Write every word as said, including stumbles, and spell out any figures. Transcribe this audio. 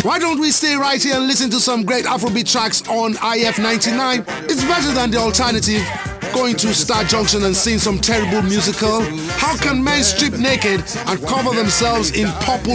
Why don't we stay right here and listen to some great Afrobeat tracks on I F ninety-nine? It's better than the alternative, going to Star Junction and seeing some terrible musical. How can men strip naked and cover themselves in purple